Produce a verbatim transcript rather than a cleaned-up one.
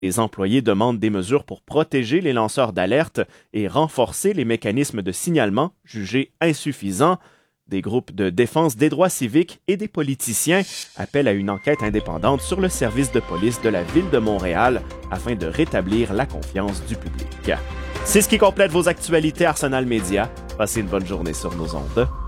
Les employés demandent des mesures pour protéger les lanceurs d'alerte et renforcer les mécanismes de signalement jugés insuffisants. Des groupes de défense des droits civiques et des politiciens appellent à une enquête indépendante sur le service de police de la Ville de Montréal afin de rétablir la confiance du public. C'est ce qui complète vos actualités Arsenal Média. Passez une bonne journée sur nos ondes.